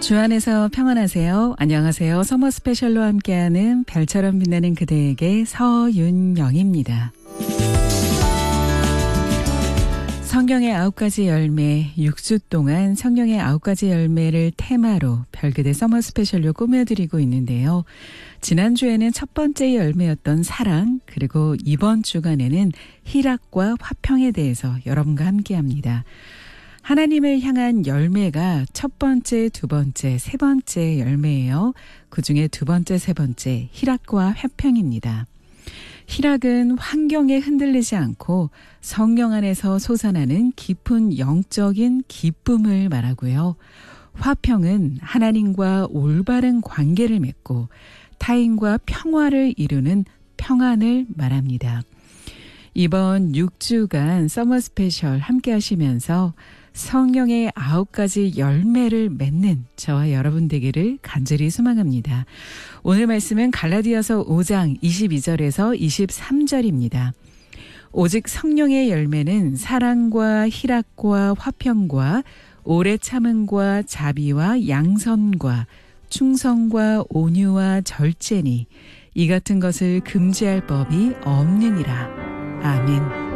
주 안에서 평안하세요. 안녕하세요. 서머 스페셜로 함께하는 별처럼 빛나는 그대에게 서윤영입니다. 성경의 9가지 열매, 6주 동안 성경의 9가지 열매를 테마로 별그대 서머 스페셜로 꾸며드리고 있는데요. 지난주에는 첫 번째 열매였던 사랑, 그리고 이번 주간에는 희락과 화평에 대해서 여러분과 함께합니다. 하나님을 향한 열매가 첫 번째, 두 번째, 세 번째 열매예요. 그중에 두 번째, 세 번째, 희락과 화평입니다. 희락은 환경에 흔들리지 않고 성령 안에서 솟아나는 깊은 영적인 기쁨을 말하고요. 화평은 하나님과 올바른 관계를 맺고 타인과 평화를 이루는 평안을 말합니다. 이번 6주간 서머 스페셜 함께 하시면서 성령의 9가지 열매를 맺는 저와 여러분 되기를 간절히 소망합니다. 오늘 말씀은 갈라디아서 5장 22절에서 23절입니다. 오직 성령의 열매는 사랑과 희락과 화평과 오래 참음과 자비와 양선과 충성과 온유와 절제니 이 같은 것을 금지할 법이 없느니라. 아멘.